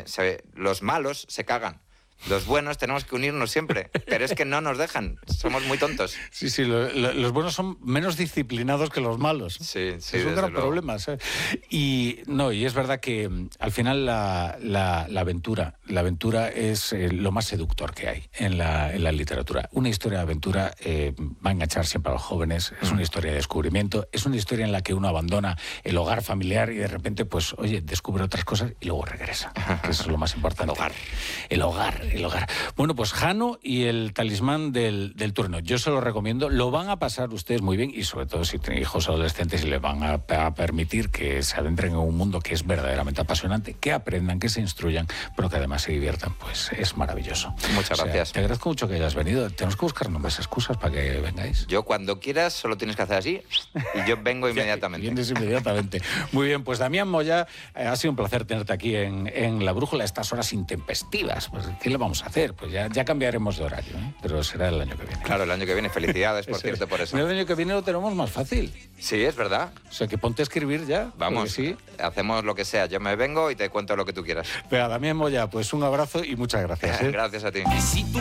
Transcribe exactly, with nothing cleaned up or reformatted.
se, los malos se cagan. Los buenos tenemos que unirnos siempre, pero es que no nos dejan, somos muy tontos. Sí, sí, lo, lo, los buenos son menos disciplinados que los malos. Sí, sí, es un gran luego. problema, ¿sabes? Y no, y es verdad que al final la, la, la aventura, la aventura es eh, lo más seductor que hay en la, en la literatura. Una historia de aventura eh, va a enganchar siempre a los jóvenes, es una historia de descubrimiento, es una historia en la que uno abandona el hogar familiar y de repente, pues, oye, descubre otras cosas y luego regresa, que eso es lo más importante. El hogar. El hogar. El hogar. Bueno, pues Jano y el talismán del, del turno. Yo se lo recomiendo. Lo van a pasar ustedes muy bien y sobre todo si tienen hijos adolescentes y les van a, a permitir que se adentren en un mundo que es verdaderamente apasionante, que aprendan, que se instruyan, pero que además se diviertan. Pues es maravilloso. Muchas o sea, gracias. Te agradezco mucho que hayas venido. Tenemos que buscar nombres, excusas para que vengáis. Yo cuando quieras solo tienes que hacer así y yo vengo inmediatamente. Vienes inmediatamente. Muy bien, pues Damián Moya, eh, ha sido un placer tenerte aquí en, en La Brújula a estas horas intempestivas. Pues, ¿qué le vamos a hacer? Pues ya, ya cambiaremos de horario, ¿eh? Pero será el año que viene. Claro, el año que viene. Felicidades, por Eso cierto, es. por eso. El año que viene lo tenemos más fácil. Sí, es verdad. O sea, que ponte a escribir ya. Vamos, sí. hacemos lo que sea. Yo me vengo y te cuento lo que tú quieras. Venga, Damián Moya, pues un abrazo y muchas gracias. ¿eh? Gracias a ti.